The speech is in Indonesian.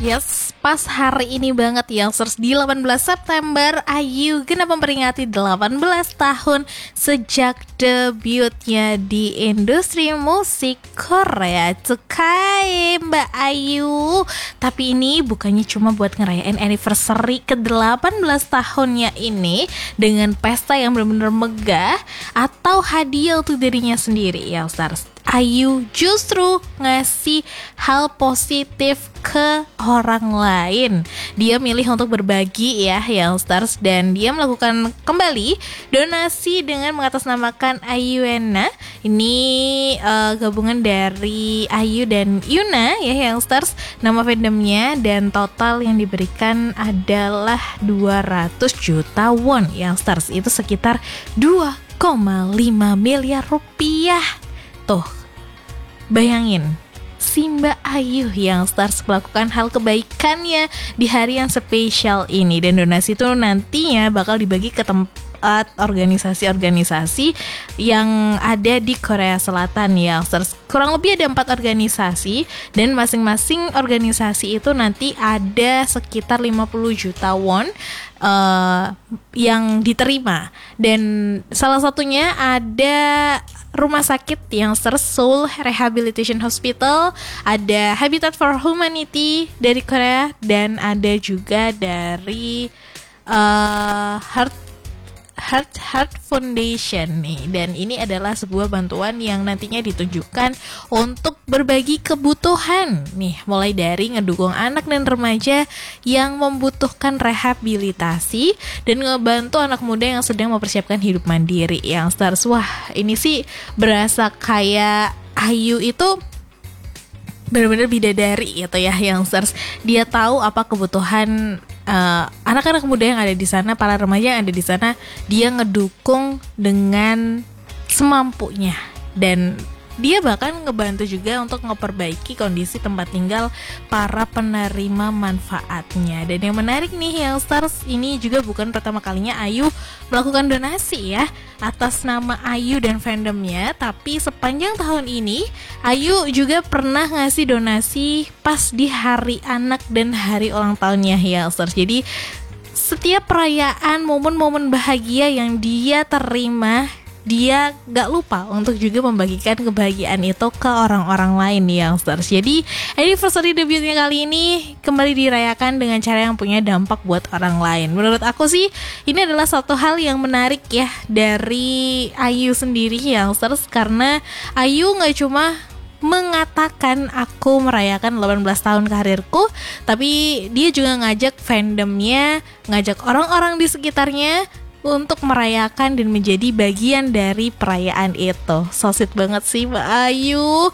Yes, pas hari ini banget Youngsters, di 18 September Ayu genap memperingati 18 tahun sejak debutnya di industri musik Korea. Cukai Mbak Ayu. Tapi ini bukannya cuma buat ngerayain anniversary ke-18 tahunnya ini dengan pesta yang benar-benar megah atau hadiah untuk dirinya sendiri Youngsters. Ayu justru ngasih hal positif ke orang lain. Dia milih untuk berbagi ya Youngsters, dan dia melakukan kembali donasi dengan mengatasnamakan Ayuena. Ini gabungan dari Ayu dan Yuna ya Youngsters, nama fandomnya, dan total yang diberikan adalah 200 juta won Youngsters. Itu sekitar 2,5 miliar rupiah. Tuh, bayangin si Mbak Ayu Youngsters melakukan hal kebaikannya di hari yang spesial ini, dan donasi itu nantinya bakal dibagi ke tempat organisasi-organisasi yang ada di Korea Selatan Youngsters. Kurang lebih ada 4 organisasi, dan masing-masing organisasi itu nanti ada sekitar 50 juta won yang diterima, dan salah satunya ada rumah sakit yang Seoul Rehabilitation Hospital, ada Habitat for Humanity dari Korea, dan ada juga dari Heart Foundation nih. Dan ini adalah sebuah bantuan yang nantinya ditujukan untuk berbagi kebutuhan nih, mulai dari ngedukung anak dan remaja yang membutuhkan rehabilitasi dan ngebantu anak muda yang sedang mempersiapkan hidup mandiri yang stars. Wah, ini sih berasa kayak Ayu itu benar-benar bidadari gitu ya Youngsters. Dia tahu apa kebutuhan anak-anak muda yang ada di sana, para remaja yang ada di sana. Dia ngedukung dengan semampunya, dan dia bahkan ngebantu juga untuk ngeperbaiki kondisi tempat tinggal para penerima manfaatnya. Dan yang menarik nih Youngsters, ini juga bukan pertama kalinya Ayu melakukan donasi ya atas nama Ayu dan fandomnya, tapi sepanjang tahun ini Ayu juga pernah ngasih donasi pas di hari anak dan hari ulang tahunnya Youngsters. Jadi setiap perayaan, momen-momen bahagia yang dia terima, dia gak lupa untuk juga membagikan kebahagiaan itu ke orang-orang lain Youngsters. Jadi anniversary debutnya kali ini kembali dirayakan dengan cara yang punya dampak buat orang lain. Menurut aku sih ini adalah satu hal yang menarik ya dari Ayu sendiri Youngsters, karena Ayu gak cuma mengatakan aku merayakan 18 tahun karirku, tapi dia juga ngajak fandomnya, ngajak orang-orang di sekitarnya untuk merayakan dan menjadi bagian dari perayaan itu. So sweet banget sih Mbak Ayu.